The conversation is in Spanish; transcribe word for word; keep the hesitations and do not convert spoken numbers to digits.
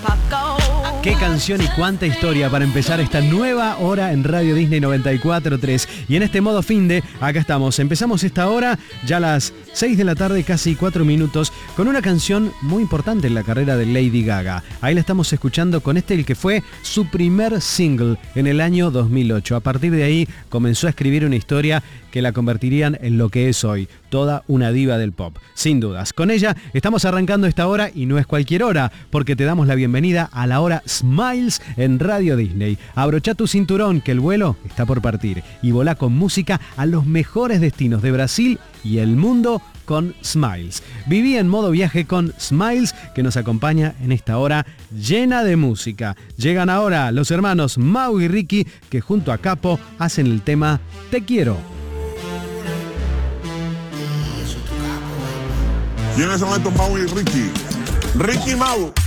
Qué canción y cuánta historia para empezar esta nueva hora en Radio Disney noventa y cuatro punto tres. Y en este modo finde, acá estamos. Empezamos esta hora ya a las seis de la tarde, casi cuatro minutos, con una canción muy importante en la carrera de Lady Gaga. Ahí la estamos escuchando con este, el que fue su primer single en el año dos mil ocho. A partir de ahí comenzó a escribir una historia que la convertirían en lo que es hoy, toda una diva del pop, sin dudas. Con ella estamos arrancando esta hora y no es cualquier hora, porque te damos la bienvenida a la hora Smiles en Radio Disney. Abrocha tu cinturón que el vuelo está por partir y volá con música a los mejores destinos de Brasil y el mundo con Smiles. Viví en modo viaje con Smiles, que nos acompaña en esta hora llena de música. Llegan ahora los hermanos Mau y Ricky, que junto a Capo hacen el tema Te Quiero. Y en ese momento Mau y Ricky. Ricky y Mau.